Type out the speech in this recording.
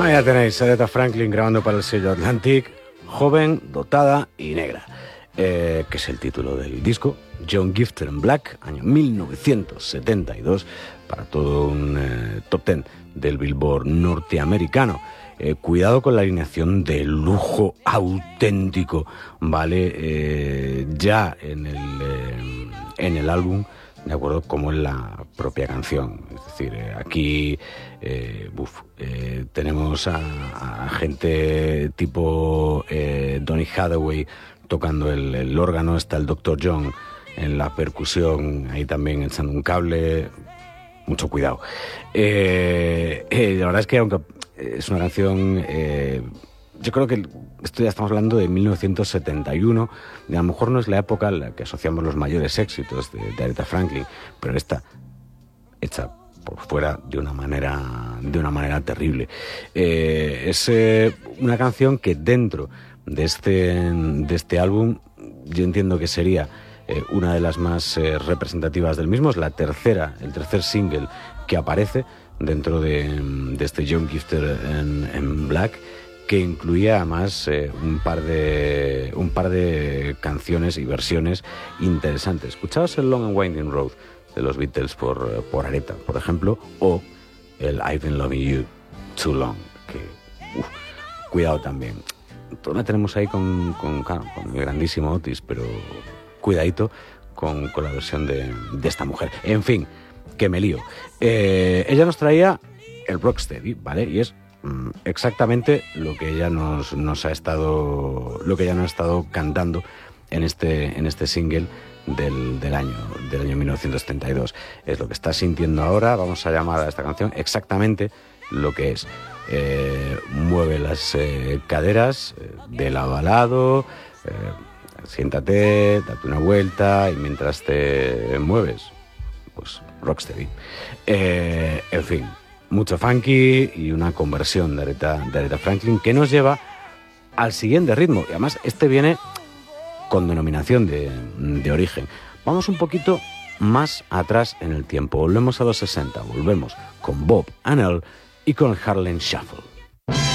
Ahí ya tenéis, Aretha Franklin grabando para el sello Atlantic, Joven, Dotada y Negra, que es el título del disco. John Gifter and Black, año 1972, para todo un top 10 del Billboard norteamericano. Cuidado con la alineación de lujo auténtico, ¿vale? Ya en el álbum, de acuerdo, como en la propia canción. Es decir, aquí tenemos a gente tipo Donny Hathaway tocando el órgano, está el Dr. John en la percusión, ahí también echando un cable. Mucho cuidado. La verdad es que aunque es una canción, yo creo que esto ya estamos hablando de 1971, y a lo mejor no es la época en la que asociamos los mayores éxitos de Aretha Franklin, pero esta hecha por fuera de una manera terrible. Es una canción que dentro de este álbum yo entiendo que sería una de las más representativas del mismo. Es el tercer single que aparece dentro de este John Gifter en Black, que incluía además un par de canciones y versiones interesantes. Escuchaos el Long and Winding Road de los Beatles por Aretha, por ejemplo, o el I've Been Loving You Too Long, que cuidado también. Todavía tenemos ahí con el grandísimo Otis, pero cuidadito con la versión de esta mujer. En fin, que me lío. Ella nos traía el Rocksteady, ¿vale? Y es exactamente lo que ella nos ha estado cantando en este single del año 1972. Es lo que está sintiendo ahora. Vamos a llamar a esta canción exactamente lo que es. Mueve las caderas de lado a lado, siéntate, date una vuelta y mientras te mueves, pues Rocksteady. En fin, mucho funky y una conversión de Aretha Franklin que nos lleva al siguiente ritmo. Y además este viene con denominación de origen. Vamos un poquito más atrás en el tiempo. Volvemos a los 60, volvemos con Bob and Earl y con el Harlem Shuffle.